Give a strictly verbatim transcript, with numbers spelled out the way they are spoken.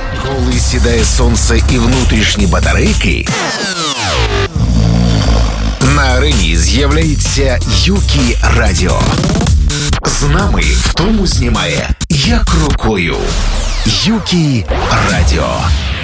Коли сідає сонце і внутрішні батарейки, на арені з'являється Юкі Радіо. З нами втому знімає як рукою. Юкі Радіо.